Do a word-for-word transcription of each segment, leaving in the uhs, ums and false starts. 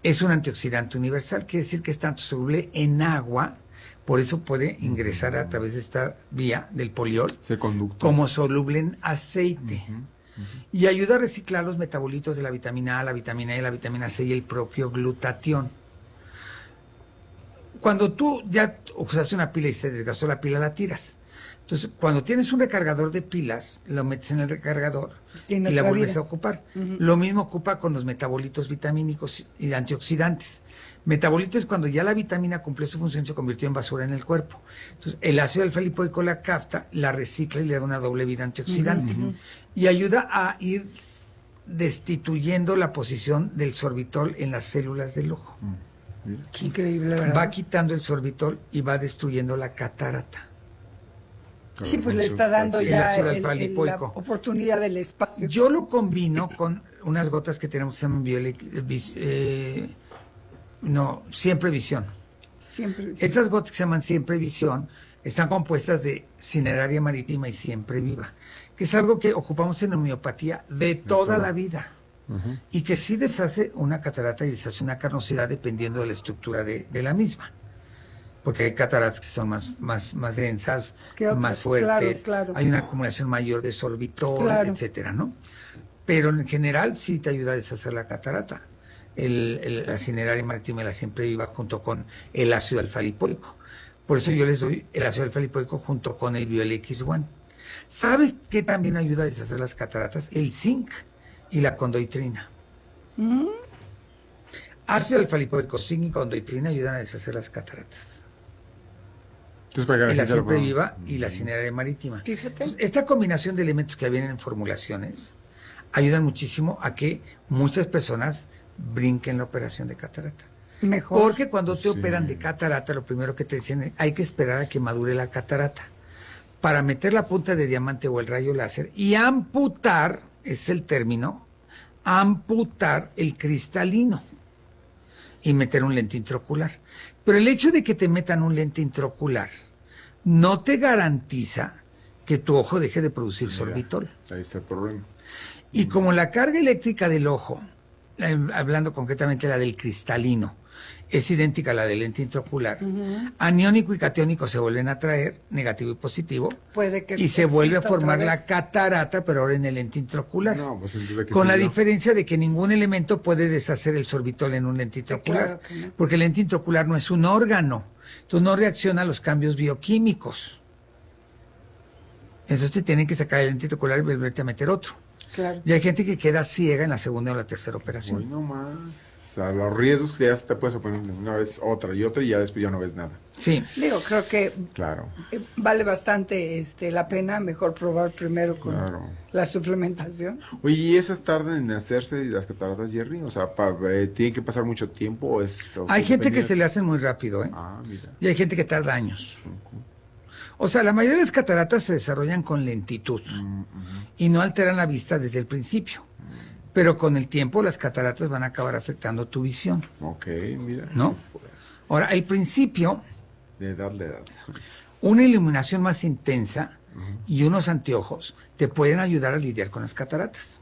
Es un antioxidante universal, quiere decir que es tanto soluble en agua, por eso puede ingresar a través de esta vía del poliol, como soluble en aceite. Uh-huh, uh-huh. Y ayuda a reciclar los metabolitos de la vitamina A, la vitamina E, la vitamina C y el propio glutatión. Cuando tú ya usaste una pila y se desgastó la pila, la tiras. Entonces, cuando tienes un recargador de pilas, lo metes en el recargador y la vuelves vida. a ocupar. Uh-huh. Lo mismo ocupa con los metabolitos vitamínicos y antioxidantes. Metabolitos es cuando ya la vitamina cumplió su función, se convirtió en basura en el cuerpo. Entonces, el ácido alfa-lipoico la capta, la recicla y le da una doble vida antioxidante. Uh-huh. Y ayuda a ir destituyendo la posición del sorbitol en las células del ojo. Uh-huh. Qué increíble, ¿verdad? Va quitando el sorbitol y va destruyendo la catarata. Sí, pues le está dando ya el, el, el, la oportunidad del espacio. Yo lo combino con unas gotas que tenemos que se llaman Biolec, eh, no, Siempre Visión. Siempre Visión. Estas gotas que se llaman Siempre Visión están compuestas de Cineraria marítima y Siempre Viva, que es algo que ocupamos en homeopatía de toda la vida. Uh-huh. Y que sí deshace una catarata y deshace una carnosidad dependiendo de la estructura de, de la misma. Porque hay cataratas que son más, más, más densas, más fuertes, claro, claro. Hay una acumulación mayor de sorbitol, claro. etcétera, ¿no? Pero en general sí te ayuda a deshacer la catarata. El, el, la Cineraria marítima y la Siempre Viva junto con el ácido alfa-lipoico. Por eso yo les doy el ácido alfa-lipoico junto con el Biolex uno. ¿Sabes qué también ayuda a deshacer las cataratas? El zinc y la condoitrina. ¿Mm? Ácido alfa-lipoico, zinc y condoitrina ayudan a deshacer las cataratas. Y la Siempre Viva y la Cineraria marítima. Entonces, esta combinación de elementos que vienen en formulaciones ayudan muchísimo a que muchas personas brinquen la operación de catarata. Mejor. Porque cuando te sí. operan de catarata, lo primero que te dicen es hay que esperar a que madure la catarata para meter la punta de diamante o el rayo láser y amputar, es el término, amputar el cristalino y meter un lente intraocular. Pero el hecho de que te metan un lente intraocular no te garantiza que tu ojo deje de producir Mira, sorbitol. Ahí está el problema. Y como la carga eléctrica del ojo, hablando concretamente la del cristalino, es idéntica a la del lente intraocular, uh-huh. aniónico y catiónico se vuelven a atraer, negativo y positivo, Puede que y se vuelve a formar la catarata, pero ahora en el lente intraocular. No, pues con la no. diferencia de que ningún elemento puede deshacer el sorbitol en un lente intraocular, sí, claro no. porque el lente intraocular no es un órgano, entonces no reacciona a los cambios bioquímicos. Entonces te tienen que sacar el lente intraocular y volverte a meter otro. Claro. Y hay gente que queda ciega en la segunda o la tercera operación. Uy, no más. O sea, los riesgos que ya te puedes poner una vez otra y otra y ya después ya no ves nada. Sí. Digo, creo que claro. vale bastante este la pena, mejor probar primero con claro. la suplementación. Oye, ¿y esas tardan en hacerse las cataratas, Jerry? O sea, pa, eh, ¿tiene que pasar mucho tiempo? O es, o hay gente que se le hacen muy rápido, ¿eh? Ah, mira. Y hay gente que tarda años. Uh-huh. O sea, la mayoría de las cataratas se desarrollan con lentitud uh-huh. y no alteran la vista desde el principio. Pero con el tiempo las cataratas van a acabar afectando tu visión. Ok, mira. ¿No? Ahora, el principio... De edad, de edad. Una iluminación más intensa uh-huh. y unos anteojos te pueden ayudar a lidiar con las cataratas.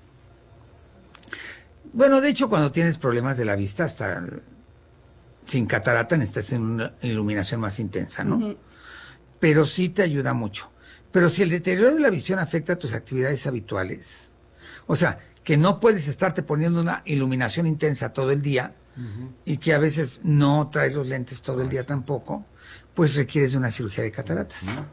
Bueno, de hecho, cuando tienes problemas de la vista, hasta sin catarata necesitas una iluminación más intensa, ¿no? Uh-huh. Pero sí te ayuda mucho. Pero si el deterioro de la visión afecta a tus actividades habituales, o sea... que no puedes estarte poniendo una iluminación intensa todo el día uh-huh. y que a veces no traes los lentes todo el día tampoco, pues requieres de una cirugía de cataratas. Uh-huh.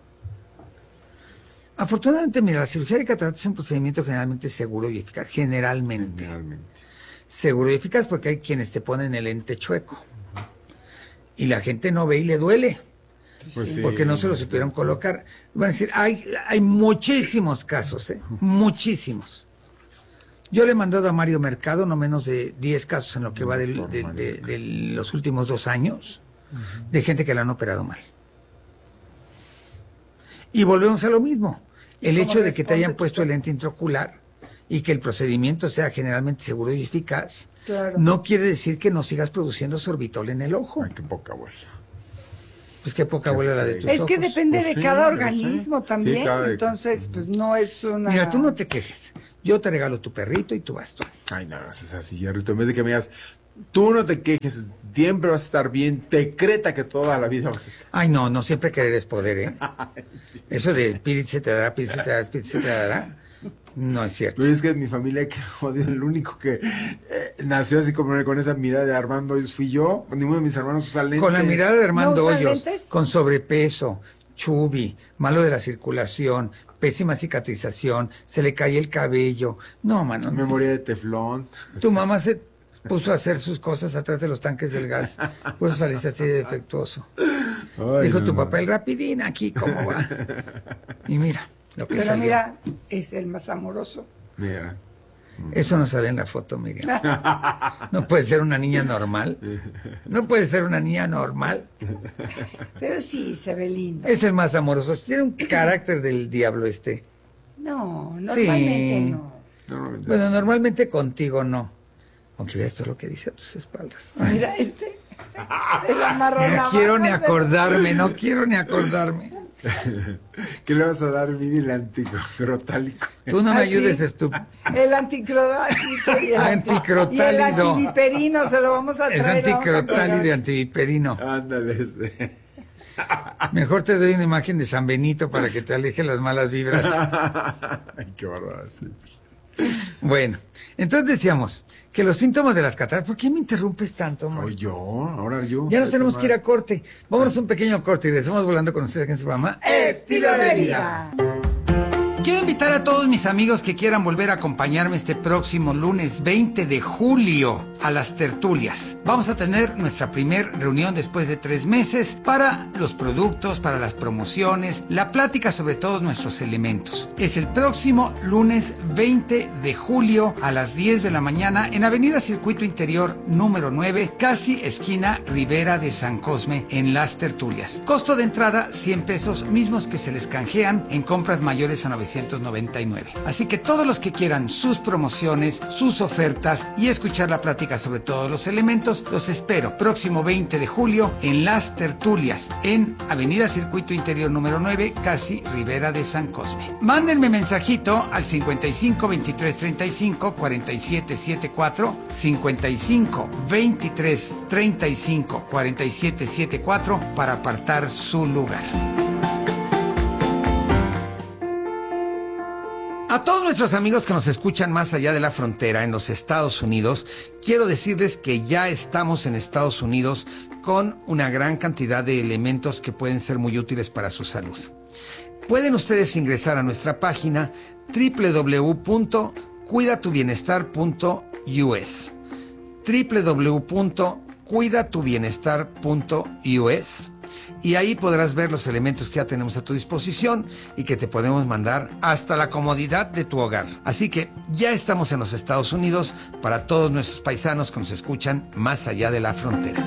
Afortunadamente, mira, la cirugía de cataratas es un procedimiento generalmente seguro y eficaz. Generalmente. Generalmente. Seguro y eficaz porque hay quienes te ponen el lente chueco. Uh-huh. Y la gente no ve y le duele. Pues sí. Porque no se lo supieron colocar. Van a decir, hay, hay muchísimos casos, ¿eh? Uh-huh. Muchísimos. Yo le he mandado a Mario Mercado no menos de diez casos en lo que va de, de, de, de los últimos dos años uh-huh. de gente que la han operado mal. Y volvemos a lo mismo. El hecho de que te hayan puesto el lente intraocular y que el procedimiento sea generalmente seguro y eficaz, claro. no quiere decir que no sigas produciendo sorbitol en el ojo. Ay, qué poca abuela. Pues qué poca abuela la de tus Es ojos. que depende Pues de sí, cada no organismo sé. también, Sí, cada- entonces pues no es una... Mira, tú no te quejes. Yo te regalo tu perrito y tu bastón. Ay, no, es así, Jerry. Tú en vez de que me digas, tú no te quejes, siempre vas a estar bien, decreta que toda la vida vas a estar. Ay, no, no siempre querer es poder, ¿eh? Eso de pide se te dará, pide se te dará, pide se te dará, no es cierto. Pero es que mi familia, que odio, el único que eh, nació así como con esa mirada de Armando Hoyos fui yo, ninguno de mis hermanos usa lentes. Con la mirada de Armando ¿No usa Hoyos, lentes? con sobrepeso, chubby, malo de la circulación, pésima cicatrización, se le cae el cabello. No, mano. Memoria de teflón. Tu mamá se puso a hacer sus cosas atrás de los tanques del gas, por eso saliste así de defectuoso. Ay, Dijo no, tu no. papá, el rapidín aquí, ¿cómo va? Y mira, lo que Pero salió. mira, es el más amoroso. Mira. Eso no sale en la foto, Miriam. No puede ser una niña normal. No puede ser una niña normal. Pero sí, se ve lindo. Es el más amoroso. Tiene un carácter del diablo este. No, normalmente Sí. no. Normalmente. Bueno, normalmente contigo no. Aunque veas todo lo que dice a tus espaldas. Ay, Mira este. El amarrón. no quiero ni acordarme, no quiero ni acordarme. ¿Qué le vas a dar, Miri, el anticrotálico? Tú no me Ah, ayudes, sí. estúpido. El anticrotálico y el, Anticrotálido. y el antiviperino se lo vamos a Es traer. lo vamos a anticrotálido y pegar. antiviperino. Ándale, ese. Mejor te doy una imagen de San Benito para que te aleje las malas vibras. Ay, qué bárbaro, sí. Bueno, entonces decíamos que los síntomas de las cataratas... ¿Por qué me interrumpes tanto, amor? ¿O yo? Ahora yo. Ya nos ¿Qué tenemos más? que ir a corte. Vámonos a un pequeño corte y regresamos volando con ustedes aquí en su programa Estilo de vida. Quiero invitar a todos mis amigos que quieran volver a acompañarme este próximo lunes veinte de julio a las tertulias. Vamos a tener nuestra primer reunión después de tres meses para los productos, para las promociones, la plática sobre todos nuestros elementos. Es el próximo lunes veinte de julio a las diez de la mañana en Avenida Circuito Interior número nueve, casi esquina Rivera de San Cosme, en las tertulias. Costo de entrada cien pesos, mismos que se les canjean en compras mayores a novecientos noventa y nueve. Así que todos los que quieran sus promociones, sus ofertas y escuchar la plática sobre todos los elementos, los espero próximo veinte de julio en las tertulias en Avenida Circuito Interior número nueve, casi Rivera de San Cosme. Mándenme mensajito al cincuenta y cinco veintitrés treinta y cinco cuarenta y siete setenta y cuatro, cincuenta y cinco veintitrés treinta y cinco cuarenta y siete setenta y cuatro para apartar su lugar. A todos nuestros amigos que nos escuchan más allá de la frontera, en los Estados Unidos, quiero decirles que ya estamos en Estados Unidos con una gran cantidad de elementos que pueden ser muy útiles para su salud. Pueden ustedes ingresar a nuestra página doble u doble u doble u punto cuida tu bienestar punto u s, doble u doble u doble u punto cuida tu bienestar punto u s, y ahí podrás ver los elementos que ya tenemos a tu disposición y que te podemos mandar hasta la comodidad de tu hogar. Así que ya estamos en los Estados Unidos para todos nuestros paisanos que nos escuchan más allá de la frontera.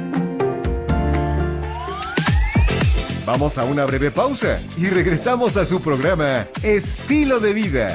Vamos a una breve pausa y regresamos a su programa Estilo de Vida.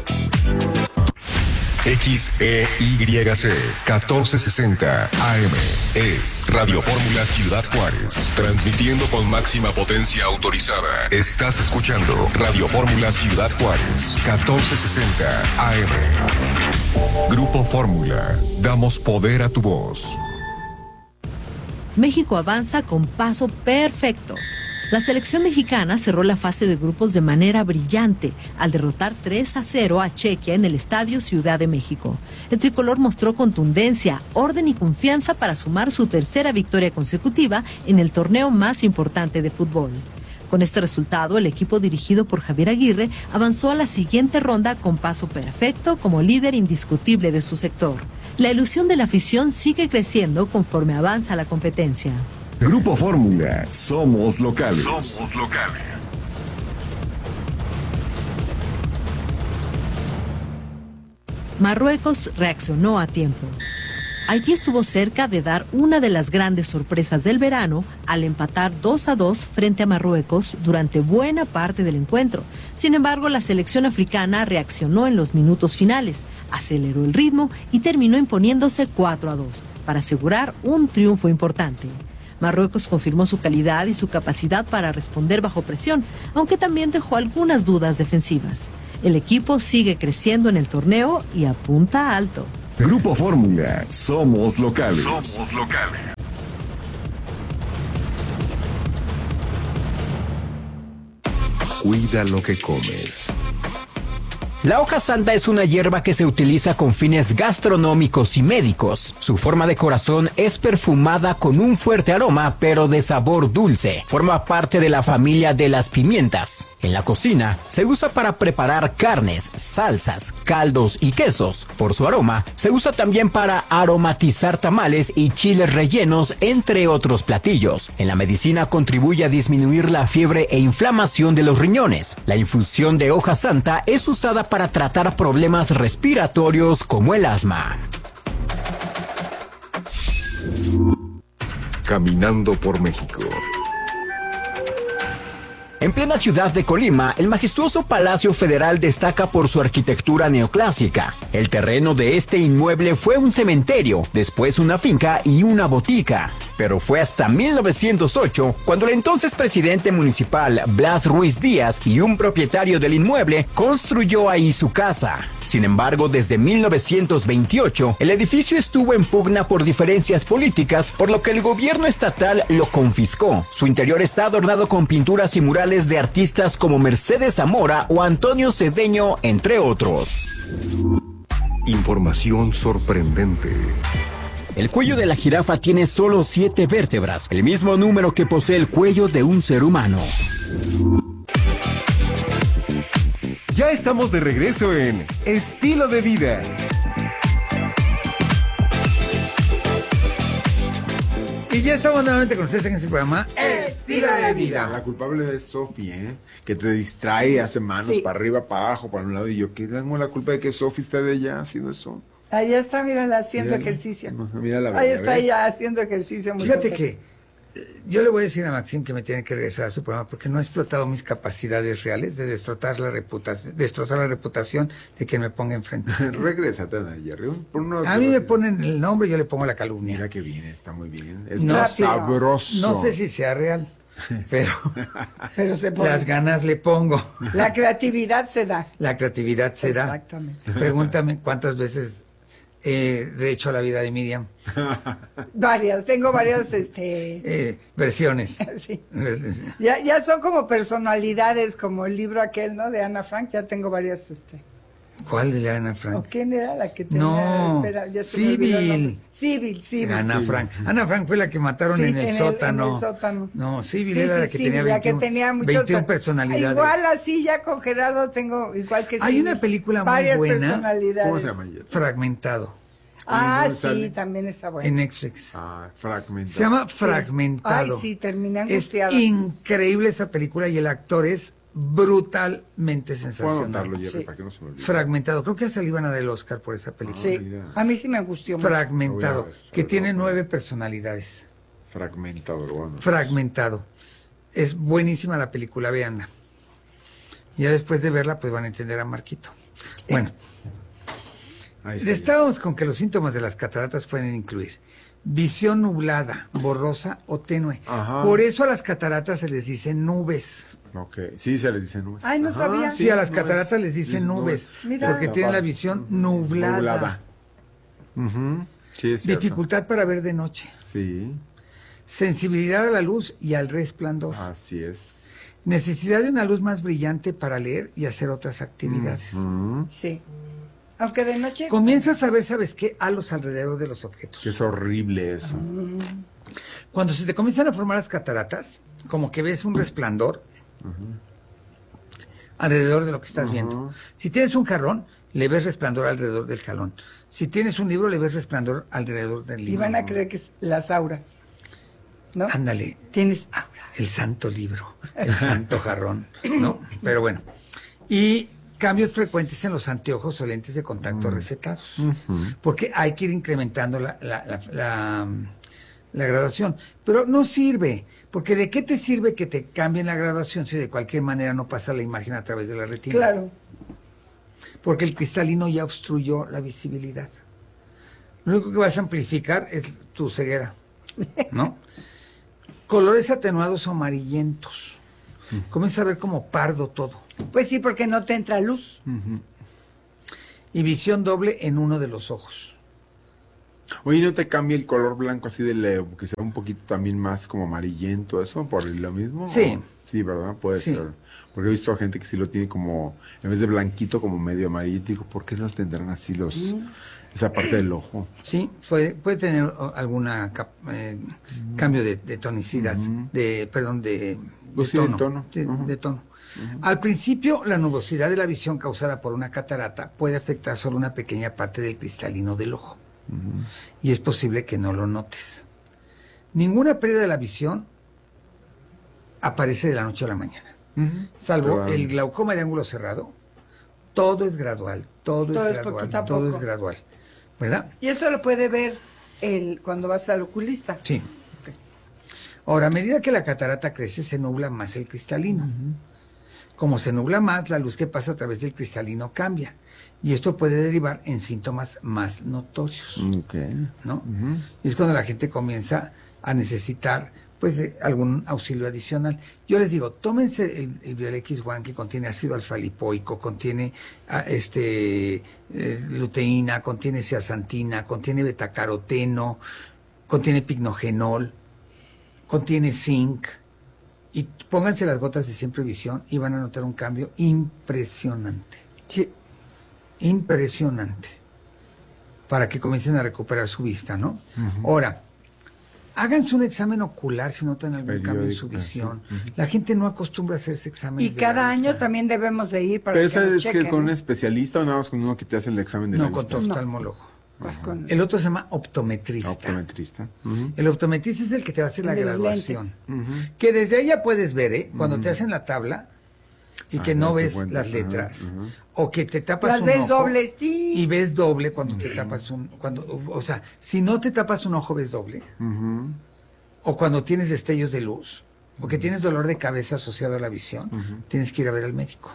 X E Y C catorce sesenta A M es Radio Fórmula Ciudad Juárez, transmitiendo con máxima potencia autorizada. Estás escuchando Radio Fórmula Ciudad Juárez, catorce sesenta A M. Grupo Fórmula, damos poder a tu voz. México avanza con paso perfecto. La selección mexicana cerró la fase de grupos de manera brillante al derrotar tres a cero a Chequia en el Estadio Ciudad de México. El tricolor mostró contundencia, orden y confianza para sumar su tercera victoria consecutiva en el torneo más importante de fútbol. Con este resultado, el equipo dirigido por Javier Aguirre avanzó a la siguiente ronda con paso perfecto como líder indiscutible de su sector. La ilusión de la afición sigue creciendo conforme avanza la competencia. Grupo Fórmula, somos locales. Somos locales. Marruecos reaccionó a tiempo. Haití estuvo cerca de dar una de las grandes sorpresas del verano al empatar dos a dos frente a Marruecos durante buena parte del encuentro. Sin embargo, la selección africana reaccionó en los minutos finales, aceleró el ritmo y terminó imponiéndose cuatro a dos para asegurar un triunfo importante. Marruecos confirmó su calidad y su capacidad para responder bajo presión, aunque también dejó algunas dudas defensivas. El equipo sigue creciendo en el torneo y apunta alto. Grupo Fórmula, somos locales. Somos locales. Cuida lo que comes. La hoja santa es una hierba que se utiliza con fines gastronómicos y médicos. Su forma de corazón es perfumada con un fuerte aroma, pero de sabor dulce. Forma parte de la familia de las pimientas. En la cocina se usa para preparar carnes, salsas, caldos y quesos. Por su aroma, se usa también para aromatizar tamales y chiles rellenos, entre otros platillos. En la medicina contribuye a disminuir la fiebre e inflamación de los riñones. La infusión de hoja santa es usada para para tratar problemas respiratorios como el asma. Caminando por México. En plena ciudad de Colima, el majestuoso Palacio Federal destaca por su arquitectura neoclásica. El terreno de este inmueble fue un cementerio, después una finca y una botica. Pero fue hasta mil novecientos ocho cuando el entonces presidente municipal Blas Ruiz Díaz y un propietario del inmueble construyó ahí su casa. Sin embargo, desde mil novecientos veintiocho, el edificio estuvo en pugna por diferencias políticas, por lo que el gobierno estatal lo confiscó. Su interior está adornado con pinturas y murales de artistas como Mercedes Zamora o Antonio Cedeño, entre otros. Información sorprendente. El cuello de la jirafa tiene solo siete vértebras, el mismo número que posee el cuello de un ser humano. Ya estamos de regreso en Estilo de Vida. Y ya estamos nuevamente con ustedes en este programa Estilo de Vida. La culpable es Sofi, ¿eh? Que te distrae, hace manos Sí. para arriba, para abajo, para un lado. Y yo, ¿qué tengo la culpa de que Sofi esté de allá haciendo eso? Allá está, mírala, haciendo Mírala. ejercicio. Ajá, mírala, Ahí ¿ves? está ella haciendo ejercicio. muy Fíjate contenta. que eh, yo le voy a decir a Maxim que me tiene que regresar a su programa porque no ha explotado mis capacidades reales de destrozar la reputación, destrozar la reputación de quien me ponga enfrente. Regrésate, Ana Jerry. Pon unos- A mí me ponen el nombre y yo le pongo la calumnia. Mira que viene, está muy bien. Es No, muy rápido. sabroso. No sé si sea real, pero Pero se pone. las ganas le pongo. La creatividad se da. La creatividad se da. Exactamente. Pregúntame cuántas veces he rehecho la vida de Miriam. Varias, tengo varias, este, Eh, versiones. sí. Ya, ya son como personalidades, como el libro aquel, ¿no? De Ana Frank, ya tengo varias, este. ¿Cuál de la Ana ¿O Frank? quién era la que tenía? No, Espera, ya se me olvidó el Civil. nombre. Civil, Civil. Ana sí. Frank. Ana Frank fue la que mataron Sí, en el en el- sótano. en el sótano. No, Civil Sí, era sí, la que sí, tenía la veintiún, que tenía muchos- veintiún personalidades. Igual así ya con Gerardo tengo igual que Hay Civil, una película muy varias buena. personalidades. ¿Cómo se llama ella? Fragmentado. Ah, ¿Y dónde sí, sale? también está bueno. En Netflix. Ah, fragmentado. Se llama Fragmentado. Ay, sí, terminé Es angustiada. increíble esa película y el actor es brutalmente Puedo sensacional. anotarlo, Jerry, Sí. para que no se me olvide. Fragmentado. Creo que hasta le iban a dar el Oscar por esa película. Sí, mira. a mí sí me angustió mucho. Fragmentado. Lo voy a ver, que lo voy a tiene ver. nueve personalidades. Fragmentado, lo voy a anotar. Fragmentado. Es buenísima la película, véanla. Ya después de verla, pues van a entender a Marquito. Bueno, Ahí está. estábamos con que los síntomas de las cataratas pueden incluir visión nublada, borrosa o tenue. Ajá. Por eso a las cataratas se les dice nubes. Ok, sí, se les dice nubes. Ay, no sabía. Sí, a las nubes. cataratas les dicen nubes, Mira. porque tienen la visión nublada. Ujú. Sí, es cierto. Dificultad para ver de noche. Sí, Sensibilidad a la luz y al resplandor. así es. Necesidad de una luz más brillante para leer y hacer otras actividades. Mm, Sí. Aunque de noche. Comienzas a ver, ¿sabes qué? A los alrededor de los objetos. que es horrible eso. Cuando se te comienzan a formar las cataratas, como que ves un resplandor alrededor de lo que estás viendo. Si tienes un jarrón, le ves resplandor alrededor del jalón. Si tienes un libro, le ves resplandor alrededor del Y libro. van a creer que es las auras. ¿No? Ándale, Tienes aura. el santo libro, el santo jarrón, ¿no? Pero bueno. Y cambios frecuentes en los anteojos o lentes de contacto recetados. Porque hay que ir incrementando la, la, la, la, la graduación. Pero no sirve, porque ¿de qué te sirve que te cambien la graduación si de cualquier manera no pasa la imagen a través de la retina? Claro. Porque el cristalino ya obstruyó la visibilidad. Lo único que vas a amplificar es tu ceguera, ¿no? Colores atenuados o amarillentos. Comienza a ver como pardo todo. Pues sí, porque no te entra luz. Y visión doble en uno de los ojos. Oye, ¿no te cambia el color blanco así de leo, que sea un poquito también más como amarillento, eso, por lo mismo? Sí. ¿O? Sí, ¿verdad? Puede Sí. ser. Porque he visto a gente que sí lo tiene como, en vez de blanquito, como medio amarillito. Digo, ¿por qué los tendrán así los, mm. esa parte del ojo? Sí, puede, puede tener alguna cap, eh, mm. cambio de, de tonicidad, mm. de, perdón, de, de pues sí, tono. de tono. De, uh-huh. de tono. Uh-huh. Al principio, la nubosidad de la visión causada por una catarata puede afectar solo una pequeña parte del cristalino del ojo. Uh-huh. Y es posible que no lo notes. Ninguna pérdida de la visión aparece de la noche a la mañana. Uh-huh. Salvo Pero, el glaucoma de ángulo cerrado. Todo es gradual, todo, todo es, es gradual, todo es gradual. ¿Verdad? Y eso lo puede ver el, cuando vas al oculista. Sí. Okay. Ahora, a medida que la catarata crece, se nubla más el cristalino. Uh-huh. Como se nubla más, la luz que pasa a través del cristalino cambia. Y esto puede derivar en síntomas más notorios. Okay. ¿No? Uh-huh. Y es cuando la gente comienza a necesitar pues de algún auxilio adicional. Yo les digo, tómense el, el Biolex One, que contiene ácido alfa-lipoico, contiene a, este eh, luteína, contiene zeaxantina, contiene betacaroteno, contiene pignogenol, contiene zinc. Y pónganse las gotas de Siempre Visión y van a notar un cambio impresionante. Sí. Impresionante. Para que comiencen a recuperar su vista, ¿no? Uh-huh. Ahora, háganse un examen ocular si notan algún Periódico, cambio en su visión. Uh-huh. La gente no acostumbra a hacerse exámenes. Y cada año también debemos de ir para Pero que esa lo es chequen, que con ¿no? un especialista o nada más con uno que te hace el examen de no, la vista. No, con tu oftalmólogo. Pues con... El otro se llama optometrista. Optometrista. Uh-huh. El optometrista es el que te va a hacer la de graduación. Uh-huh. Que desde ahí ya puedes ver, ¿eh? Cuando uh-huh. te hacen la tabla y que ah, no ves cuenta, las letras. Uh-huh. O que te tapas las un ves ojo. dobles, sí. Y ves doble cuando uh-huh. te tapas un... cuando O sea, si no te tapas un ojo, ves doble. Uh-huh. O cuando tienes destellos de luz. O que tienes dolor de cabeza asociado a la visión. Uh-huh. Tienes que ir a ver al médico.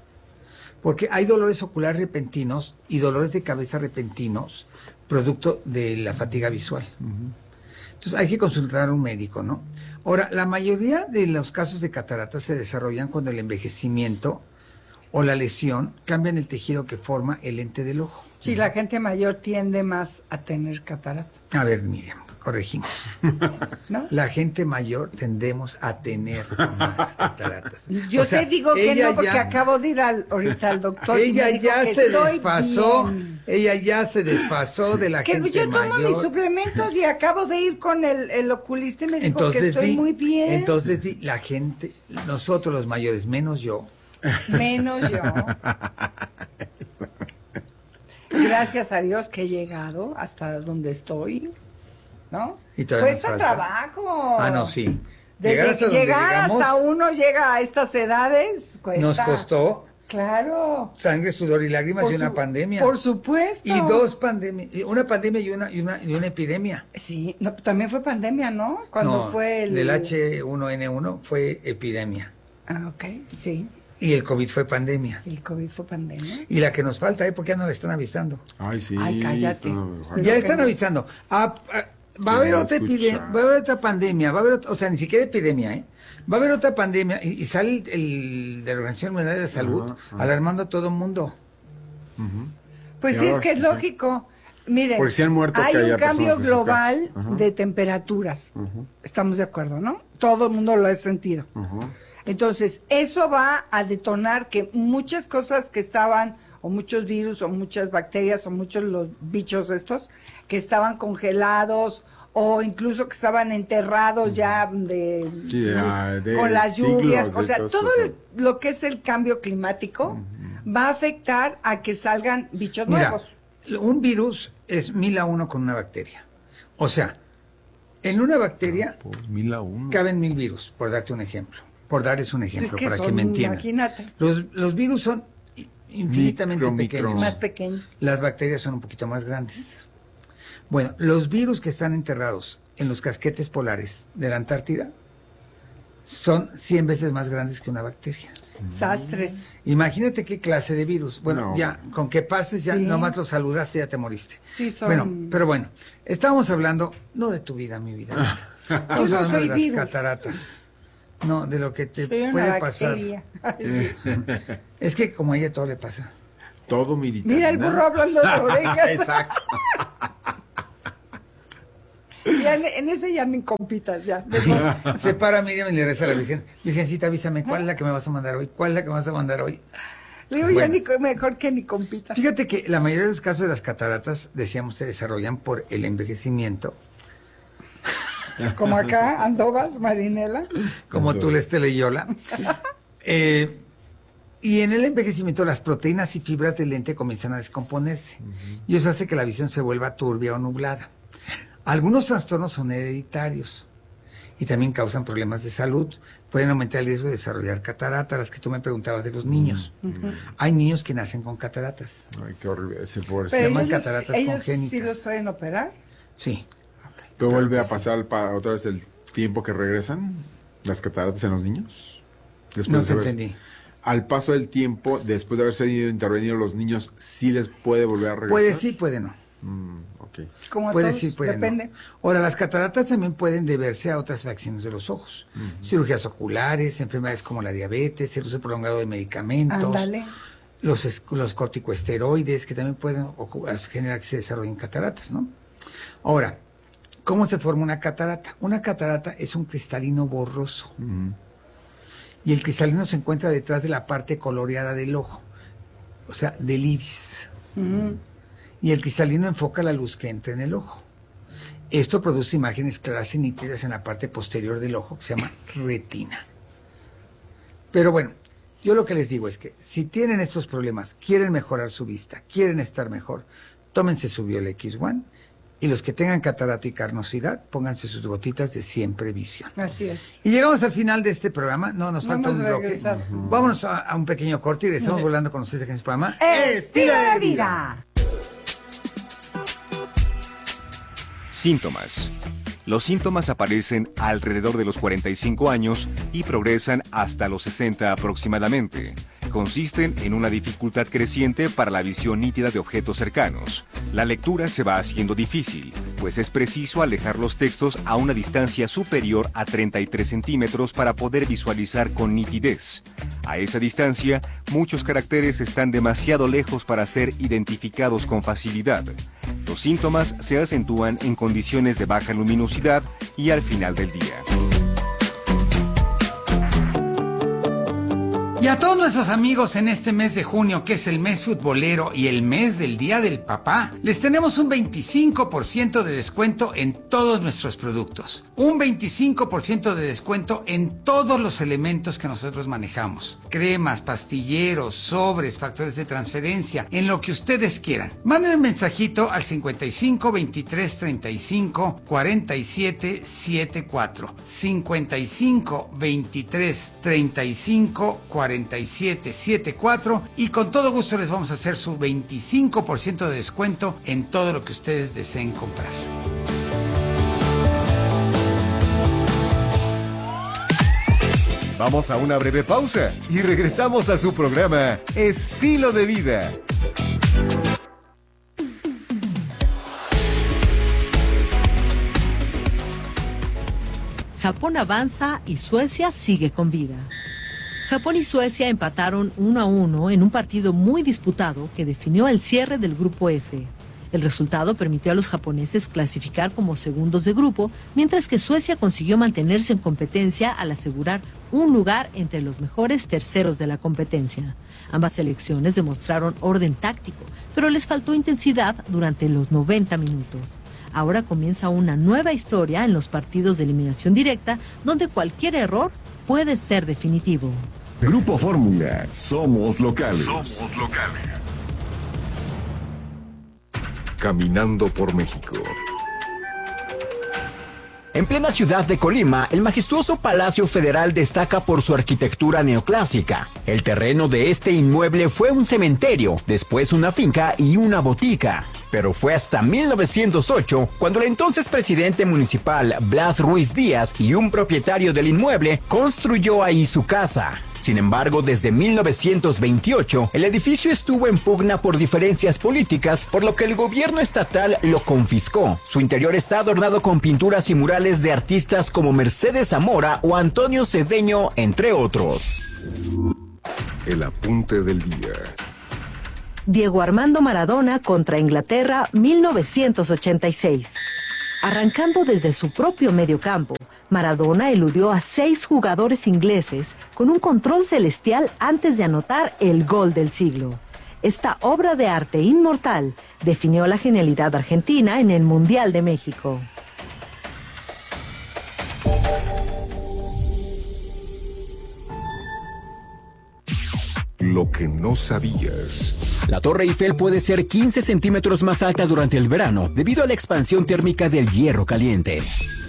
Porque hay dolores oculares repentinos y dolores de cabeza repentinos producto de la fatiga visual. Uh-huh. Entonces hay que consultar a un médico, ¿no? Ahora, la mayoría de los casos de cataratas se desarrollan cuando el envejecimiento o la lesión cambian el tejido que forma el lente del ojo. Sí, la gente mayor tiende más a tener cataratas. A ver, Miriam, corregimos. ¿No? La gente mayor tendemos a tener más cataratas. Yo o sea, te digo que no, porque ya, acabo de ir al, ahorita al doctor. Ella y me dijo ya que se estoy desfasó, bien. ella ya se desfasó de la que gente yo tomo mayor. mis suplementos y acabo de ir con el, el oculista y me dijo entonces, que estoy di, muy bien. Entonces, di, la gente, nosotros los mayores, menos yo. Menos yo. Gracias a Dios que he llegado hasta donde estoy, ¿no? Y todavía nos cuesta falta. trabajo. Ah, no, sí. Desde llegar hasta, llegar hasta uno llega a estas edades, cuesta. Nos costó. Claro. Sangre, sudor y lágrimas Por y una su, pandemia. Por supuesto. Y dos pandemias, una pandemia y una y una y una epidemia. Sí, no, también fue pandemia, ¿no? Cuando no, fue el del H uno N uno fue epidemia. Ah, ok, sí. Y el COVID fue pandemia. El COVID fue pandemia. Y la que nos falta, ¿eh? Porque ya no la están avisando. Ay, sí. Ay, cállate. Está... Ya están avisando. Ah, ah, va a haber otra epidemia, va a haber otra pandemia, va a haber otra, o sea, ni siquiera epidemia, ¿eh? Va a haber otra pandemia y, y sale el, el de la Organización Mundial de la Salud uh-huh, uh-huh. alarmando a todo el mundo. Uh-huh. Pues sí, es que es lógico. Miren, si han muerto hay que un cambio global uh-huh. de temperaturas. Uh-huh. Estamos de acuerdo, ¿no? Todo el mundo lo ha sentido. Uh-huh. Entonces, eso va a detonar que muchas cosas que estaban, o muchos virus, o muchas bacterias, o muchos los bichos estos, que estaban congelados, o incluso que estaban enterrados uh-huh. ya de, sí, de, de con las lluvias, o sea, todo el, lo que es el cambio climático uh-huh. va a afectar a que salgan bichos Mira, nuevos. Un virus es mil a uno con una bacteria. O sea, en una bacteria oh, pues, mil a uno. caben mil virus, por darte un ejemplo. Por darles un ejemplo, es que para son, que me entiendan. Imagínate. Los, los virus son infinitamente Micro, pequeños. micro. Más pequeños. Las bacterias son un poquito más grandes. Bueno, los virus que están enterrados en los casquetes polares de la Antártida son cien veces más grandes que una bacteria. Sastres. Imagínate qué clase de virus. Bueno, no. ya, con que pases, ya Sí. nomás lo saludaste, ya te moriste. Sí, son... Bueno, pero bueno, estábamos hablando, no de tu vida, mi vida. Estamos Yo no hablando soy de las virus. cataratas. No, de lo que te Soy una puede pasar. bacteria. Ay, sí. Es que como a ella todo le pasa. Todo militar. Mira el burro hablando de orejas. Exacto. ya en, en ese ya ni compitas, ya. Se para Miriam y le reza a la Virgen. Virgencita, avísame, ¿cuál es la que me vas a mandar hoy? ¿Cuál es la que me vas a mandar hoy? Le digo, Bueno. ya ni, mejor que ni compitas. Fíjate que la mayoría de los casos de las cataratas, decíamos, se desarrollan por el envejecimiento. Como acá, Andovas, Marinela. Como tú, Lestela y Yola. Eh, y en el envejecimiento las proteínas y fibras del lente comienzan a descomponerse. Uh-huh. Y eso hace que la visión se vuelva turbia o nublada. Algunos trastornos son hereditarios y también causan problemas de salud. Pueden aumentar el riesgo de desarrollar cataratas, las que tú me preguntabas de los niños. Uh-huh. Hay niños que nacen con cataratas. Ay, qué horrible. Ese pobre. Se llaman ellos, cataratas ellos congénitas. ¿Sí los pueden operar? Sí. ¿Pero vuelve a pasar pa, otra vez el tiempo que regresan las cataratas en los niños? Después No de te haber, entendí. Al paso del tiempo, después de haber sido intervenidos los niños, ¿sí les puede volver a regresar? Puede sí, puede no. Mm, okay. Como a puede todos, sí, puede depende. no. Ahora, las cataratas también pueden deberse a otras facciones de los ojos. Uh-huh. Cirugías oculares, enfermedades como la diabetes, el uso prolongado de medicamentos. Ándale. Los, los corticosteroides, que también pueden generar que se desarrollen cataratas, ¿no? Ahora, ¿cómo se forma una catarata? Una catarata es un cristalino borroso. Uh-huh. Y el cristalino se encuentra detrás de la parte coloreada del ojo, o sea, del iris. Uh-huh. Y el cristalino enfoca la luz que entra en el ojo. Esto produce imágenes claras y nítidas en la parte posterior del ojo, que se llama retina. Pero bueno, yo lo que les digo es que si tienen estos problemas, quieren mejorar su vista, quieren estar mejor, tómense su Biol X uno. Y los que tengan catarata y carnosidad, pónganse sus gotitas de Siempre Visión. Así es. Y llegamos al final de este programa. No, nos falta Vamos un a bloque. regresar. Uh-huh. Vámonos a, a un pequeño corte y regresamos volando con ustedes aquí en su programa. ¡Estilo de vida! Síntomas. Los síntomas aparecen alrededor de los cuarenta y cinco años y progresan hasta los sesenta aproximadamente. Consisten en una dificultad creciente para la visión nítida de objetos cercanos. La lectura se va haciendo difícil, pues es preciso alejar los textos a una distancia superior a treinta y tres centímetros para poder visualizar con nitidez. A esa distancia, muchos caracteres están demasiado lejos para ser identificados con facilidad. Los síntomas se acentúan en condiciones de baja luminosidad y al final del día. Y a todos nuestros amigos en este mes de junio, que es el mes futbolero y el mes del Día del Papá, les tenemos un veinticinco por ciento de descuento en todos nuestros productos. Un veinticinco por ciento de descuento en todos los elementos que nosotros manejamos. Cremas, pastilleros, sobres, factores de transferencia, en lo que ustedes quieran. Manden un mensajito al cincuenta y cinco, veintitrés, treinta y cinco, cuarenta y siete, setenta y cuatro. cincuenta y cinco, veintitrés, treinta y cinco, cuarenta y siete, setenta y cuatro y con todo gusto les vamos a hacer su veinticinco por ciento de descuento en todo lo que ustedes deseen comprar. Vamos a una breve pausa y regresamos a su programa Estilo de Vida. Japón avanza y Suecia sigue con vida. Japón y Suecia empataron uno a uno en un partido muy disputado que definió el cierre del grupo F. El resultado permitió a los japoneses clasificar como segundos de grupo, mientras que Suecia consiguió mantenerse en competencia al asegurar un lugar entre los mejores terceros de la competencia. Ambas selecciones demostraron orden táctico, pero les faltó intensidad durante los noventa minutos. Ahora comienza una nueva historia en los partidos de eliminación directa, donde cualquier error puede ser definitivo. Grupo Fórmula, somos locales. Somos locales. Caminando por México. En plena ciudad de Colima, el majestuoso Palacio Federal destaca por su arquitectura neoclásica. El terreno de este inmueble fue un cementerio, después una finca y una botica. Pero fue hasta mil novecientos ocho cuando el entonces presidente municipal Blas Ruiz Díaz y un propietario del inmueble construyó ahí su casa. Sin embargo, desde mil novecientos veintiocho, el edificio estuvo en pugna por diferencias políticas, por lo que el gobierno estatal lo confiscó. Su interior está adornado con pinturas y murales de artistas como Mercedes Zamora o Antonio Cedeño, entre otros. El apunte del día. Diego Armando Maradona contra Inglaterra, mil novecientos ochenta y seis. Arrancando desde su propio mediocampo, Maradona eludió a seis jugadores ingleses con un control celestial antes de anotar el gol del siglo. Esta obra de arte inmortal definió la genialidad argentina en el Mundial de México. Lo que no sabías. La Torre Eiffel puede ser quince centímetros más alta durante el verano debido a la expansión térmica del hierro caliente.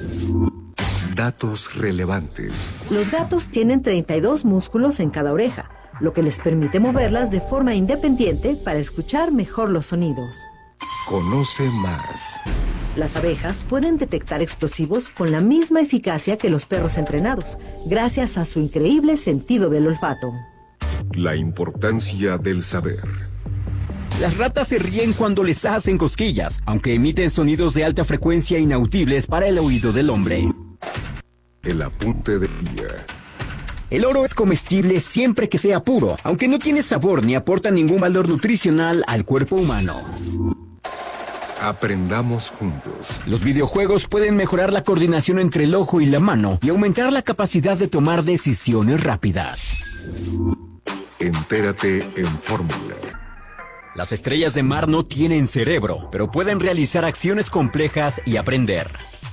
Datos relevantes. Los gatos tienen treinta y dos músculos en cada oreja, lo que les permite moverlas de forma independiente para escuchar mejor los sonidos. Conoce más. Las abejas pueden detectar explosivos con la misma eficacia que los perros entrenados, gracias a su increíble sentido del olfato. La importancia del saber. Las ratas se ríen cuando les hacen cosquillas, aunque emiten sonidos de alta frecuencia inaudibles para el oído del hombre. El apunte del día. El oro es comestible siempre que sea puro, aunque no tiene sabor ni aporta ningún valor nutricional al cuerpo humano. Aprendamos juntos. Los videojuegos pueden mejorar la coordinación entre el ojo y la mano y aumentar la capacidad de tomar decisiones rápidas. Entérate en Fórmula. Las estrellas de mar no tienen cerebro, pero pueden realizar acciones complejas y aprender.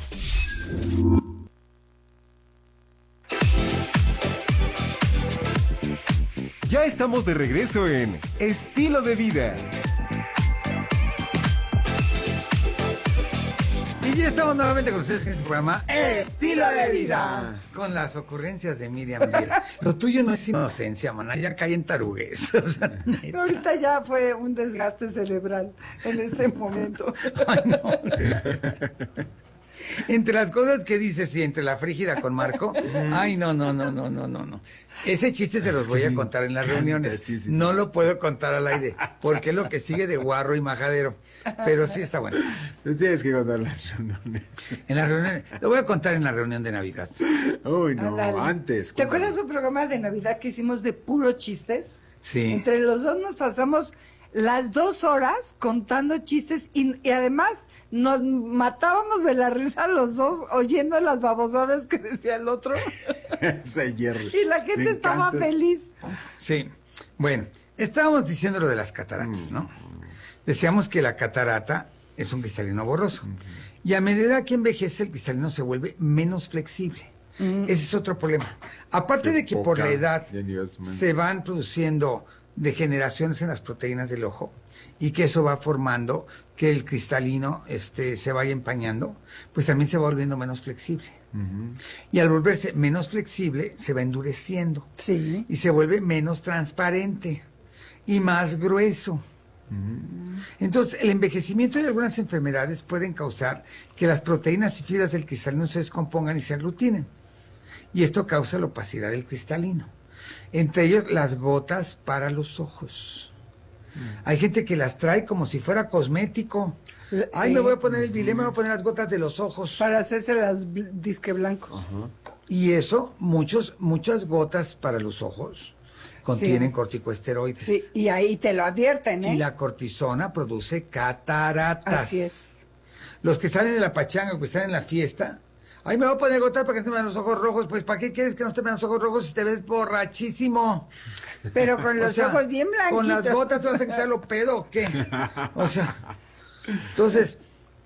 Ya estamos de regreso en Estilo de Vida. Y ya estamos nuevamente con ustedes en este programa Estilo de Vida, con las ocurrencias de Miriam Díez. Lo tuyo no es inocencia, maná, ya cae en tarugues. O sea, Pero ahorita ya fue un desgaste cerebral en este momento. Ay, no. Entre las cosas que dices y entre la frígida con Marco, ay, no, no, no, no, no, no, no. Ese chiste se los voy a contar en las reuniones. Sí, sí. No lo puedo contar al aire, porque es lo que sigue de guarro y majadero. Pero sí está bueno. Tú tienes que contar las reuniones. En las reuniones, lo voy a contar en la reunión de Navidad. Uy, no, Ándale. antes. ¿Te acuerdas un programa de Navidad que hicimos de puros chistes? Sí. Entre los dos nos pasamos las dos horas contando chistes y, y además nos matábamos de la risa los dos oyendo las babosadas que decía el otro. Ese hierro. Y la gente Me estaba encanta. feliz. Sí. Bueno, estábamos diciendo lo de las cataratas, ¿no? Decíamos que la catarata es un cristalino borroso. Y a medida que envejece, el cristalino se vuelve menos flexible. Ese es otro problema. Aparte Qué de que por poca la edad genios, man. se van produciendo degeneraciones en las proteínas del ojo y que eso va formando que el cristalino este, se vaya empañando, pues también se va volviendo menos flexible. Y al volverse menos flexible, se va endureciendo. Sí. Y se vuelve menos transparente y más grueso. Entonces, el envejecimiento de algunas enfermedades pueden causar que las proteínas y fibras del cristalino se descompongan y se aglutinen. Y esto causa la opacidad del cristalino. Entre ellos, las gotas para los ojos. Hay gente que las trae como si fuera cosmético. Ay, Sí. me voy a poner el bilé, me voy a poner las gotas de los ojos. Para hacerse las bl- disque blancos. Y eso, muchos, muchas gotas para los ojos contienen Sí. corticosteroides. Sí, y ahí te lo advierten, ¿eh? Y la cortisona produce cataratas. Así es. Los que salen de la pachanga, que están en la fiesta, ay, me voy a poner gotas para que no se me vean los ojos rojos. Pues, ¿para qué quieres que no te vean los ojos rojos si te ves borrachísimo? Pero con los O sea, ojos bien blanquitos. ¿Con las gotas te vas a quitar lo pedo o qué? O sea, entonces,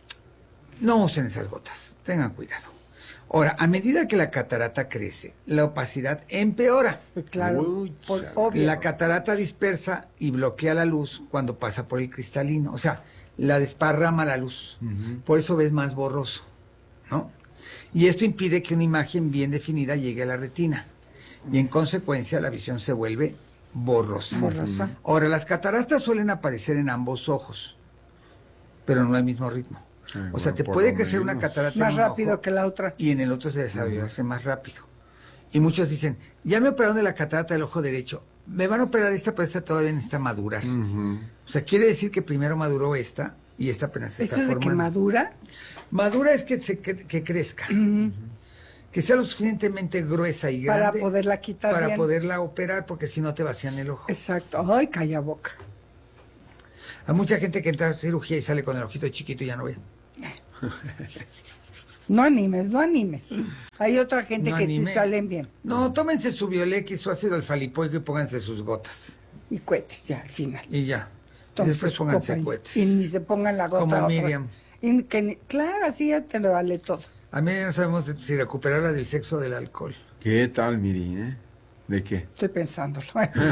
no usen esas gotas, tengan cuidado. Ahora, a medida que la catarata crece, la opacidad empeora. Claro, Uy, por chale. obvio. La catarata dispersa y bloquea la luz cuando pasa por el cristalino. O sea, la desparrama la luz. Por eso ves más borroso, ¿no? Y esto impide que una imagen bien definida llegue a la retina. Y en consecuencia la visión se vuelve borrosa. Borrosa. Ahora, las cataratas suelen aparecer en ambos ojos, pero no al mismo ritmo. Ay, O sea, bueno, te por puede lo crecer una menos. catarata Más en un rápido ojo que la otra. y en el otro se desarrollarse más rápido. Y muchos dicen, ya me operaron de la catarata del ojo derecho, me van a operar esta, pero esta todavía necesita madurar. O sea, quiere decir que primero maduró esta y esta apenas se ¿Esto está es de que formando. madura? Madura es que, se, cre- que crezca, que sea lo suficientemente gruesa y Para grande poderla quitar para bien. poderla operar, porque si no te vacían el ojo. Exacto. Ay, calla boca. Hay mucha gente que entra a cirugía y sale con el ojito chiquito y ya no ve. No animes, no animes. Hay otra gente No que anime. sí salen bien. No, tómense su Violex, su ácido alfalipoico y pónganse sus gotas. Y cohetes, ya, al final. Y ya. Entonces, y después pónganse copa y- cohetes. Y ni se pongan la gota. Como otra. Miriam. Y que ni- claro, así ya te le vale todo. A mí no sabemos si recuperarla del sexo o del alcohol. ¿Qué tal, Miri? ¿Eh? ¿De qué? Estoy pensándolo.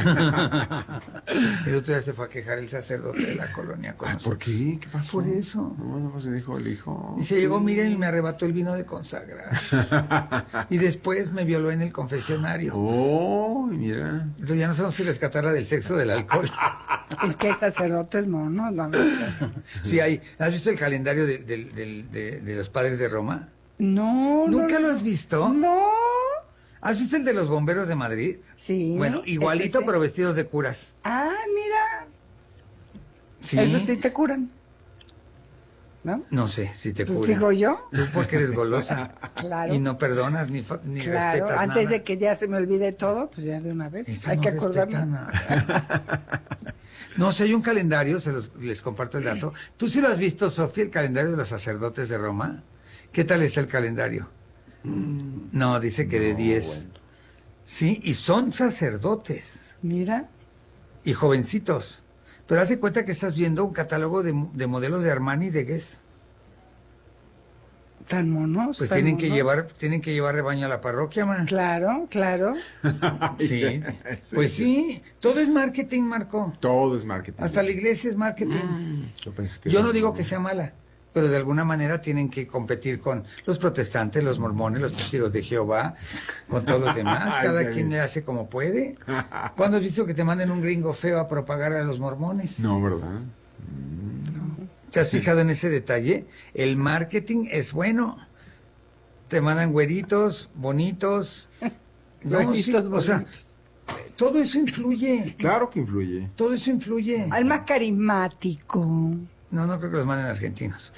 El otro día se fue a quejar el sacerdote de la colonia con Ah, nosotros. ¿por qué? ¿Qué pasó? Por eso. No, no, se dijo, le dijo. Y se llegó, miren, y me arrebató el vino de consagrar. Y después me violó en el confesionario. Oh, mira. Entonces ya no sabemos si rescatarla del sexo o del alcohol. Es que hay sacerdotes monos, no lo sé. Sí, hay. ¿Has visto el calendario de, del- del- de- de los padres de Roma? No, ¿Nunca no, lo has visto? No. ¿Has visto el de los bomberos de Madrid? Sí. Bueno, igualito, ese. pero vestidos de curas. Ah, mira. Sí. Eso sí te curan. ¿No? No sé si te Pues cura. digo yo. Tú porque eres golosa. Claro. Y no perdonas ni, fa- ni Claro, respetas antes nada. de que ya se me olvide todo, pues ya de una vez. Esta Hay no que respeta acordarnos. nada. No, si hay un calendario, se los, les comparto el dato. ¿Tú sí lo has visto, Sofía, el calendario de los sacerdotes de Roma? ¿Qué tal está el calendario? No, dice que de diez. Sí, y son sacerdotes Mira. y jovencitos. Pero haz de cuenta que estás viendo un catálogo de, de modelos de Armani y de Guess. Tan monos. Pues tan tienen que monos. llevar, tienen que llevar rebaño a la parroquia, man. Claro, claro. Sí, pues sí, todo es marketing, Marco. Todo es marketing. Hasta la iglesia es marketing. Yo pensé que Yo eso no digo que sea mala, pero de alguna manera tienen que competir con los protestantes, los mormones, los testigos de Jehová, con todos los demás. Cada Está quien bien. le hace como puede. ¿Cuándo has visto que te manden un gringo feo a propagar a los mormones? No, ¿verdad? ¿Te has fijado en ese detalle? El marketing es bueno. Te mandan güeritos, bonitos. No, sí, Güeritos o sea, bonitos. todo eso influye. Claro que influye. Todo eso influye. Al más carismático. No, no creo que los manden argentinos.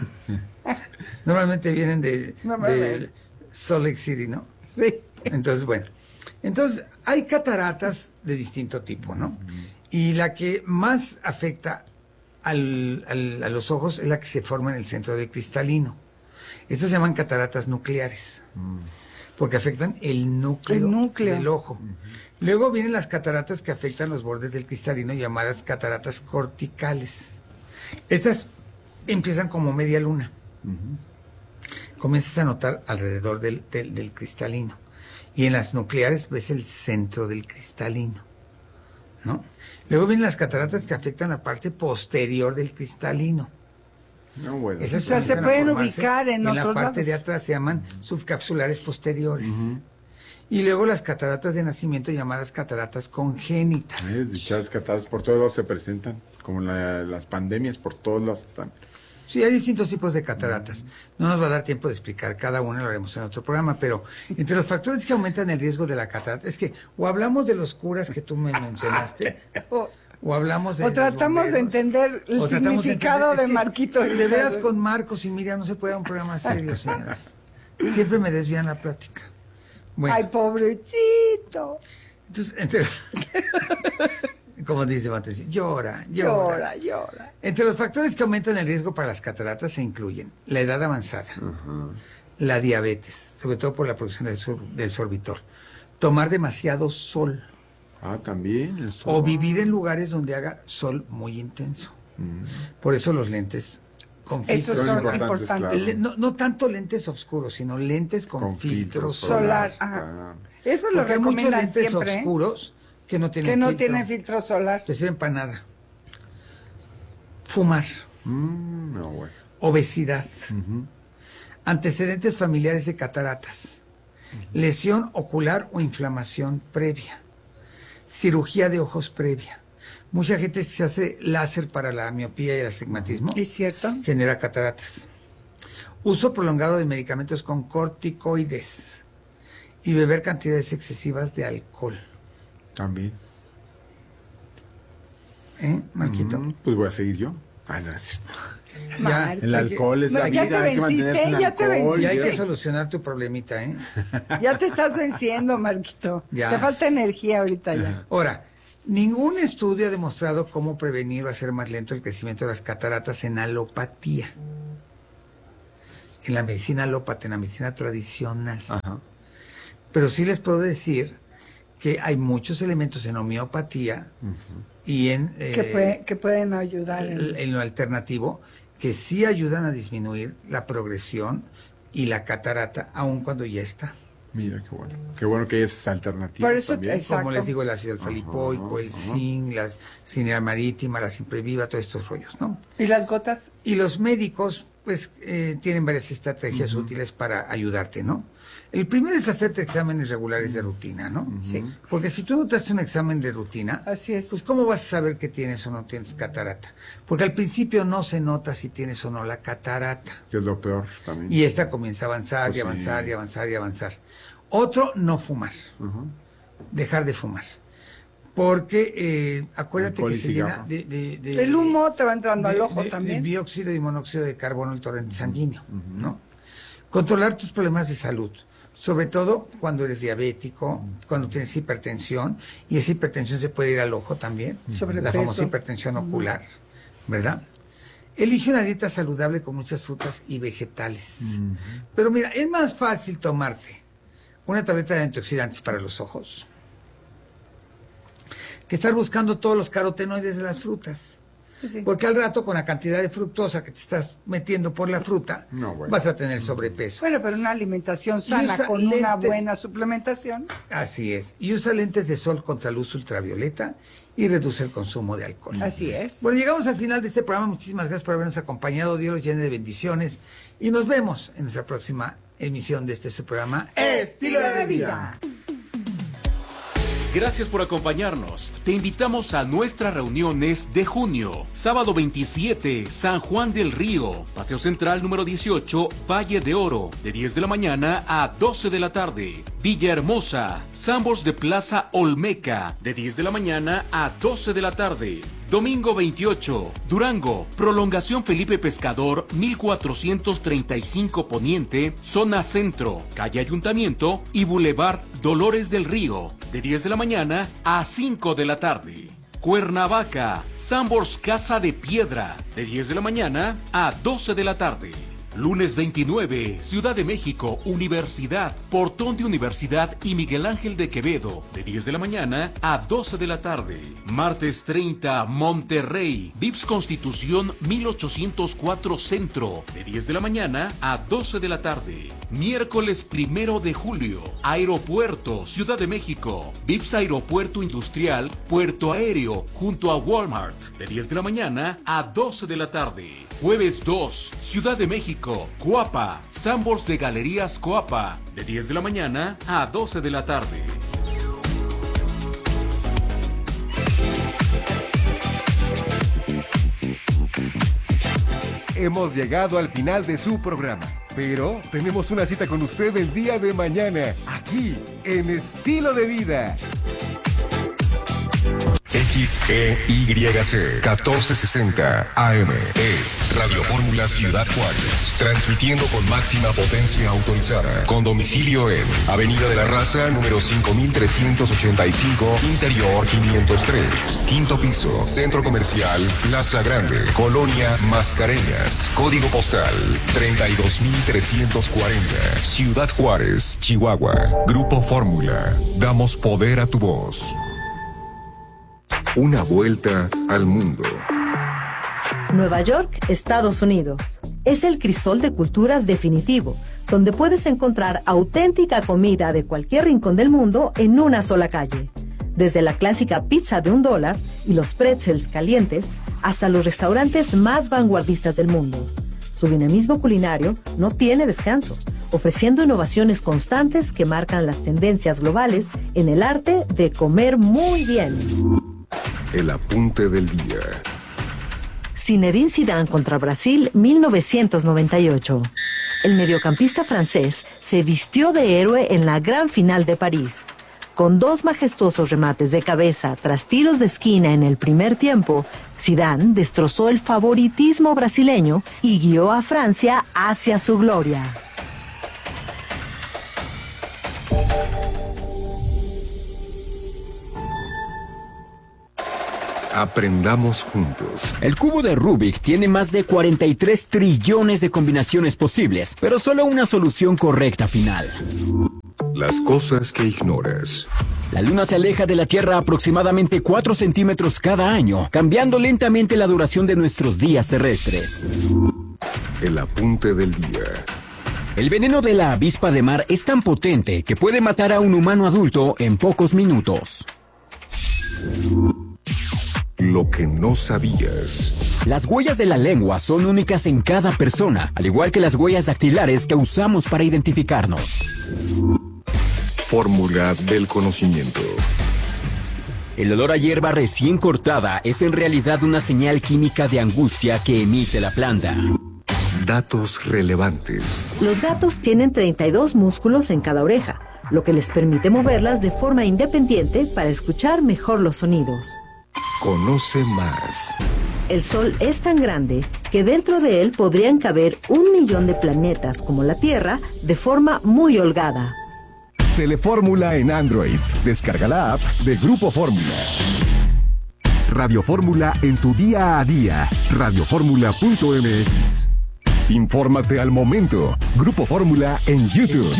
Normalmente vienen de, Normalmente. de Salt Lake City, ¿no? Sí. Entonces, bueno. Entonces, hay cataratas de distinto tipo, ¿no? Y la que más afecta al, al- a los ojos es la que se forma en el centro del cristalino. Estas se llaman cataratas nucleares, porque afectan el núcleo, El núcleo. del ojo. Luego vienen las cataratas que afectan los bordes del cristalino, llamadas cataratas corticales. Estas empiezan como media luna. Comienzas a notar alrededor del, del, del cristalino. Y en las nucleares ves el centro del cristalino, ¿no? Luego vienen las cataratas que afectan la parte posterior del cristalino. No, bueno. Esas O sea, se comienzan a pueden formarse ubicar en la otros parte lados. de atrás, se llaman subcapsulares posteriores. Y luego las cataratas de nacimiento llamadas cataratas congénitas. Ay, desdichadas cataratas por todos lados se presentan, como la- las pandemias por todos lados están. Sí, hay distintos tipos de cataratas. No nos va a dar tiempo de explicar cada una, lo haremos en otro programa, pero entre los factores que aumentan el riesgo de la catarata, es que o hablamos de los curas que tú me mencionaste, O, o hablamos de o los tratamos de bomberos, entender el o tratamos de significado entender- de es que Marquito. De veras con Marcos y Miriam no se puede dar un programa serio, señoras. Siempre me desvían la plática. Bueno, Ay, pobrecito. entonces, entre, como dice Mateo, llora, llora. Llora, llora. Entre los factores que aumentan el riesgo para las cataratas se incluyen la edad avanzada, la diabetes, sobre todo por la producción del, sor- del sorbitol, tomar demasiado sol Ah, también. el sol. o vivir en lugares donde haga sol muy intenso. Por eso los lentes con Esos filtros. son importantes, importantes. claro. Le- no, no tanto lentes oscuros, sino lentes con, Con filtro filtro solar. Solar. Ajá. Ah. Eso lo Porque hay muchos recomiendan lentes siempre. ¿eh? oscuros que no tienen Que no filtro. tienen filtro solar. Te sirven para nada. Fumar, Mm, no, bueno. obesidad, antecedentes familiares de cataratas, lesión ocular o inflamación previa, cirugía de ojos previa. Mucha gente se hace láser para la miopía y el astigmatismo, ¿Es cierto? genera cataratas. Uso prolongado de medicamentos con corticoides y beber cantidades excesivas de alcohol. También. ¿Eh, Marquito? Mm, pues voy a seguir yo. Ah, no, es cierto. Mar- El alcohol es No, la ya vida. te hay que venciste, mantenerse en ya te alcohol. Y hay que venciste. solucionar tu problemita, ¿eh? Ya te estás venciendo, Marquito. Ya. Te falta energía ahorita ya. Ahora, ningún estudio ha demostrado cómo prevenir o hacer más lento el crecimiento de las cataratas en alopatía. en la medicina alópata, en la medicina tradicional. Ajá. Pero sí les puedo decir que hay muchos elementos en homeopatía uh-huh. y en... Eh, que, puede, que pueden ayudar. En... en lo alternativo, que sí ayudan a disminuir la progresión y la catarata, aun cuando ya está. Mira, qué bueno. Qué bueno que es alternativa. Por eso, también. Como les digo, el ácido alfa-lipoico, el ajá. zinc, la cineral marítima, la siempre viva, todos estos rollos, ¿no? ¿Y las gotas? Y los médicos, pues, eh, tienen varias estrategias uh-huh. útiles para ayudarte, ¿no? El primero es hacerte exámenes regulares de rutina, ¿no? Sí. Porque si tú no te haces un examen de rutina, así es. Pues ¿cómo vas a saber que tienes o no tienes catarata? Porque al principio no se nota si tienes o no la catarata. Que es lo peor también. Y esta comienza a avanzar pues y avanzar sí. y avanzar y avanzar. Otro, no fumar. Uh-huh. Dejar de fumar. Porque eh, acuérdate Alcohol que y se cigarro. llena de, de, de... El humo te va entrando de, al ojo de, también. De dióxido y monóxido de carbono, el torrente sanguíneo, uh-huh. ¿no? Controlar tus problemas de salud. Sobre todo cuando eres diabético, cuando tienes hipertensión, y esa hipertensión se puede ir al ojo también, Sobrepeso. La famosa hipertensión ocular, ¿verdad? Elige una dieta saludable con muchas frutas y vegetales. Uh-huh. Pero mira, es más fácil tomarte una tableta de antioxidantes para los ojos que estar buscando todos los carotenoides de las frutas. Sí. Porque al rato, con la cantidad de fructosa que te estás metiendo por la fruta, no, bueno. vas a tener sobrepeso. Bueno, pero una alimentación sana con lentes, una buena suplementación. Así es. Y usa lentes de sol contra luz ultravioleta y reduce el consumo de alcohol. Así es. Bueno, llegamos al final de este programa. Muchísimas gracias por habernos acompañado. Dios los llene de bendiciones. Y nos vemos en nuestra próxima emisión de este su programa Estilo de Vida. Gracias por acompañarnos. Te invitamos a nuestras reuniones de junio. Sábado veintisiete, San Juan del Río. Paseo Central número dieciocho, Valle de Oro. De diez de la mañana a doce de la tarde. Villahermosa. Sambors de Plaza Olmeca. De diez de la mañana a doce de la tarde. Domingo veintiocho, Durango, prolongación Felipe Pescador, mil cuatrocientos treinta y cinco Poniente, zona centro, calle Ayuntamiento y Boulevard Dolores del Río, de diez de la mañana a cinco de la tarde. Cuernavaca, Sambors Casa de Piedra, de diez de la mañana a doce de la tarde. Lunes veintinueve, Ciudad de México, Universidad, Portón de Universidad y Miguel Ángel de Quevedo, de diez de la mañana a doce de la tarde. Martes treinta, Monterrey, Vips Constitución mil ochocientos cuatro Centro, de diez de la mañana a doce de la tarde. Miércoles primero de julio, Aeropuerto, Ciudad de México, Vips Aeropuerto Industrial, Puerto Aéreo, junto a Walmart, de diez de la mañana a doce de la tarde. Jueves dos, Ciudad de México, Coapa, Sambors de Galerías Coapa, de diez de la mañana a doce de la tarde. Hemos llegado al final de su programa, pero tenemos una cita con usted el día de mañana, aquí, en Estilo de Vida. X E Y C catorce sesenta A M es Radio Fórmula Ciudad Juárez, transmitiendo con máxima potencia autorizada, con domicilio en Avenida de la Raza, número cinco mil trescientos ochenta y cinco, Interior quinientos tres, quinto piso, Centro Comercial Plaza Grande, Colonia Mascareñas, código postal treinta y dos mil trescientos cuarenta, Ciudad Juárez, Chihuahua. Grupo Fórmula, damos poder a tu voz. Una vuelta al mundo. Nueva York, Estados Unidos. Es el crisol de culturas definitivo, donde puedes encontrar auténtica comida de cualquier rincón del mundo en una sola calle. Desde la clásica pizza de un dólar y los pretzels calientes, hasta los restaurantes más vanguardistas del mundo. Su dinamismo culinario no tiene descanso, ofreciendo innovaciones constantes que marcan las tendencias globales en el arte de comer muy bien. El apunte del día. Zinedine Zidane contra Brasil mil novecientos noventa y ocho. El mediocampista francés se vistió de héroe en la gran final de París. Con dos majestuosos remates de cabeza tras tiros de esquina en el primer tiempo, Zidane destrozó el favoritismo brasileño y guió a Francia hacia su gloria. Aprendamos juntos. El cubo de Rubik tiene más de cuarenta y tres trillones de combinaciones posibles, pero solo una solución correcta final. Las cosas que ignoras. La Luna se aleja de la Tierra aproximadamente cuatro centímetros cada año, cambiando lentamente la duración de nuestros días terrestres. El apunte del día. El veneno de la avispa de mar es tan potente que puede matar a un humano adulto en pocos minutos. Lo que no sabías. Las huellas de la lengua son únicas en cada persona, al igual que las huellas dactilares que usamos para identificarnos. Fórmula del conocimiento. El olor a hierba recién cortada es en realidad una señal química de angustia que emite la planta. Datos relevantes. Los gatos tienen treinta y dos músculos en cada oreja, lo que les permite moverlas de forma independiente para escuchar mejor los sonidos. Conoce más. El Sol es tan grande que dentro de él podrían caber un millón de planetas como la Tierra de forma muy holgada. Telefórmula en Android. Descarga la app de Grupo Fórmula. Radio Fórmula en tu día a día. radio fórmula punto m x. Infórmate al momento. Grupo Fórmula en YouTube.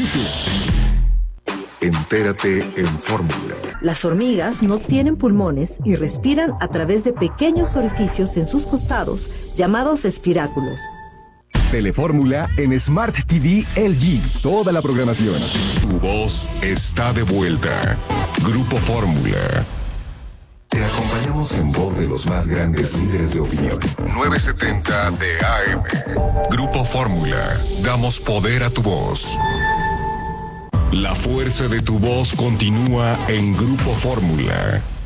Entérate en Fórmula. Las hormigas no tienen pulmones y respiran a través de pequeños orificios en sus costados llamados espiráculos. Telefórmula en Smart T V L G. Toda la programación. Tu voz está de vuelta. Grupo Fórmula. Te acompañamos en voz de los más grandes líderes de opinión. novecientos setenta de A M. Grupo Fórmula. Damos poder a tu voz. La fuerza de tu voz continúa en Grupo Fórmula.